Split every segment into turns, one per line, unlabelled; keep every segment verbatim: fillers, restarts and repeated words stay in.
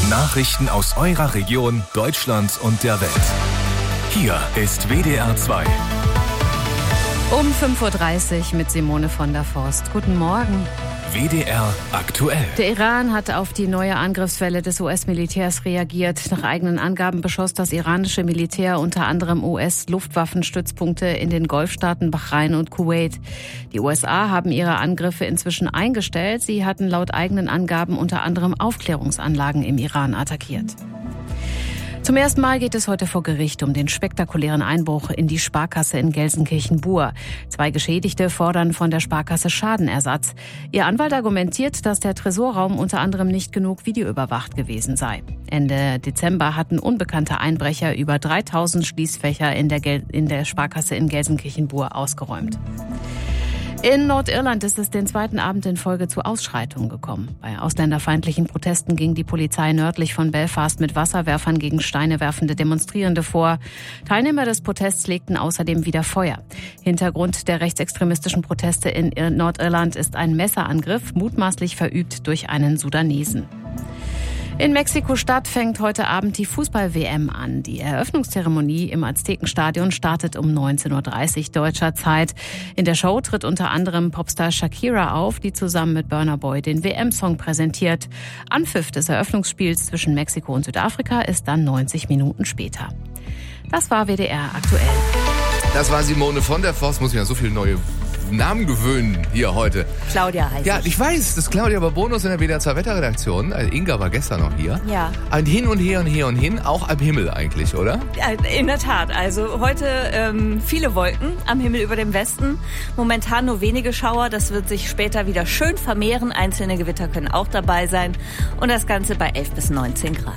Nachrichten aus eurer Region, Deutschland und der Welt. Hier ist W D R zwei.
Um fünf Uhr dreißig mit Simone von der Forst. Guten Morgen.
W D R aktuell.
Der Iran hat auf die neue Angriffswelle des U S-Militärs reagiert. Nach eigenen Angaben beschoss das iranische Militär unter anderem U S-Luftwaffenstützpunkte in den Golfstaaten Bahrain und Kuwait. Die U S A haben ihre Angriffe inzwischen eingestellt. Sie hatten laut eigenen Angaben unter anderem Aufklärungsanlagen im Iran attackiert. Zum ersten Mal geht es heute vor Gericht um den spektakulären Einbruch in die Sparkasse in Gelsenkirchen-Bur. Zwei Geschädigte fordern von der Sparkasse Schadenersatz. Ihr Anwalt argumentiert, dass der Tresorraum unter anderem nicht genug videoüberwacht gewesen sei. Ende Dezember hatten unbekannte Einbrecher über dreitausend Schließfächer in der, Gel- in der Sparkasse in Gelsenkirchen-Bur ausgeräumt. In Nordirland ist es den zweiten Abend in Folge zu Ausschreitungen gekommen. Bei ausländerfeindlichen Protesten ging die Polizei nördlich von Belfast mit Wasserwerfern gegen Steine werfende Demonstrierende vor. Teilnehmer des Protests legten außerdem wieder Feuer. Hintergrund der rechtsextremistischen Proteste in Nordirland ist ein Messerangriff, mutmaßlich verübt durch einen Sudanesen. In Mexiko-Stadt fängt heute Abend die Fußball-W M an. Die Eröffnungszeremonie im Aztekenstadion startet um neunzehn Uhr dreißig deutscher Zeit. In der Show tritt unter anderem Popstar Shakira auf, die zusammen mit Burna Boy den W M-Song präsentiert. Anpfiff des Eröffnungsspiels zwischen Mexiko und Südafrika ist dann neunzig Minuten später. Das war W D R aktuell.
Das war Simone von der Forst. Muss ich ja so viele neue Namen gewöhnen hier heute.
Claudia heißt
Ja,
ich.
ich weiß, das ist Claudia Babonus in der W D R zwei Wetterredaktion. Also Inga war gestern noch hier.
Ja.
Ein Hin und Her und Her und Hin, auch am Himmel eigentlich, oder?
Ja, in der Tat. Also heute ähm, viele Wolken am Himmel über dem Westen. Momentan nur wenige Schauer. Das wird sich später wieder schön vermehren. Einzelne Gewitter können auch dabei sein. Und das Ganze bei elf bis neunzehn Grad.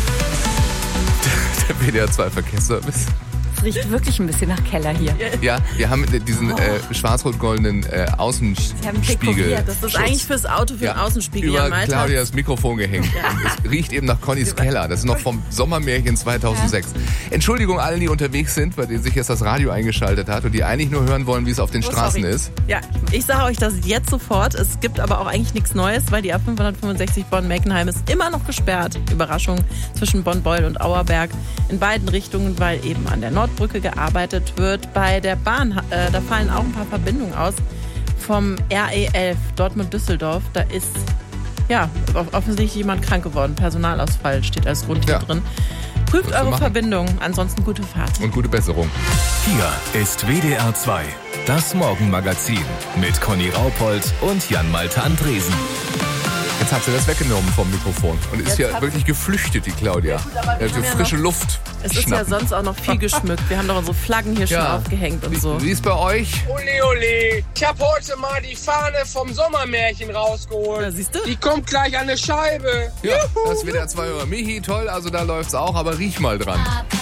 Der W D R zwei Verkehrsservice.
Es riecht wirklich ein bisschen nach Keller hier.
Ja, wir haben diesen
Oh.
äh, schwarz-rot-goldenen äh, Außenspiegel.
Das
Das ist eigentlich fürs Auto, für
Ja,
den Außenspiegel.
über
ja, im Alltag.
Claudias Mikrofon gehängt. Und es riecht eben nach Connys Keller. Das ist noch vom Sommermärchen zweitausendsechs. Entschuldigung allen, die unterwegs sind, bei denen sich jetzt das Radio eingeschaltet hat und die eigentlich nur hören wollen, wie es auf den
Oh,
Straßen
sorry.
ist.
Ja, ich sage euch das jetzt sofort. Es gibt aber auch eigentlich nichts Neues, weil die A fünfhundertfünfundsechzig Bonn-Meckenheim ist immer noch gesperrt. Überraschung, zwischen Bonn-Beul und Auerberg. In beiden Richtungen, weil eben an der Nordbrücke gearbeitet wird. Bei der Bahn, äh, da fallen auch ein paar Verbindungen aus. Vom R E elf Dortmund-Düsseldorf, da ist ja offensichtlich jemand krank geworden. Personalausfall steht als Grund hier
Ja.
drin. Prüft
Was zu
eure
machen.
Verbindungen, ansonsten gute Fahrt.
Und gute Besserung.
Hier ist W D R zwei, das Morgenmagazin mit Conny Raupold und Jan-Malte Andresen.
Jetzt hat sie das weggenommen vom Mikrofon und ist
Jetzt
ja
hab-
wirklich geflüchtet, die Claudia.
aber wir
Ja,
haben
für
ja
frische
noch-
Luft.
Es ist ja
schnappen.
sonst auch noch viel geschmückt. Wir haben doch unsere Flaggen hier schon
Ja.
aufgehängt und so.
Wie, wie ist bei euch?
Ole, ole. Ich hab heute mal die Fahne vom Sommermärchen rausgeholt.
Ja, siehst du?
Die kommt gleich an eine Scheibe.
Ja, das ist W D R zwei Hörer. Michi, toll, also da läuft's auch, aber riech mal dran.